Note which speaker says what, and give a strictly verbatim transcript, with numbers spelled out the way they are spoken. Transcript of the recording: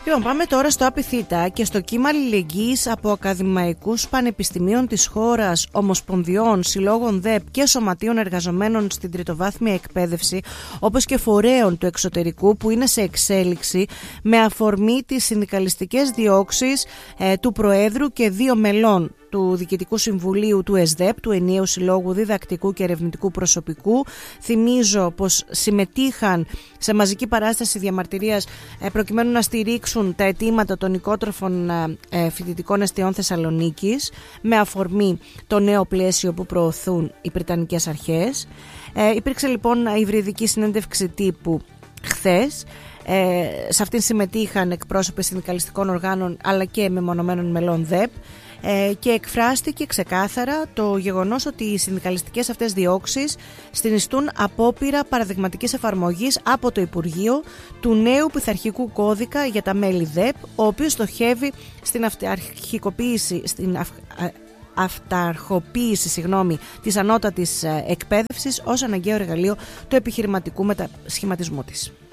Speaker 1: Λοιπόν, πάμε τώρα στο ΑΠΙΘ και στο κύμα αλληλεγγύης από ακαδημαϊκούς πανεπιστημίων της χώρας, ομοσπονδιών, συλλόγων ΔΕΠ και σωματείων εργαζομένων στην τριτοβάθμια εκπαίδευση, όπως και φορέων του εξωτερικού που είναι σε εξέλιξη, με αφορμή τις συνδικαλιστικές διώξεις ε, του Προέδρου και δύο μελών του Διοικητικού Συμβουλίου του ΕΣΔΕΠ, του Ενιαίου Συλλόγου Διδακτικού και Ερευνητικού Προσωπικού. Θυμίζω πως συμμετείχαν σε μαζική παράσταση διαμαρτυρίας ε, προκειμένου να στηρίξουν τα αιτήματα των οικότροφων ε, φοιτητικών εστιών Θεσσαλονίκης, με αφορμή το νέο πλαίσιο που προωθούν οι Βρετανικές αρχές. Ε, υπήρξε λοιπόν υβριδική συνέντευξη τύπου χθες. Ε, σε αυτήν συμμετείχαν εκπρόσωποι συνδικαλιστικών οργάνων αλλά και μεμονωμένων μελών ΔΕΠ. Ε, και εκφράστηκε ξεκάθαρα το γεγονός ότι οι συνδικαλιστικές αυτές διώξεις συνιστούν απόπειρα παραδειγματικής εφαρμογής από το Υπουργείο του νέου πειθαρχικού κώδικα για τα μέλη ΔΕΠ, ο οποίος στοχεύει στην αυταρχικοποίηση, στην αυ... αυταρχοποίηση συγγνώμη, της ανώτατης εκπαίδευσης ως αναγκαίο εργαλείο του επιχειρηματικού μετασχηματισμού της.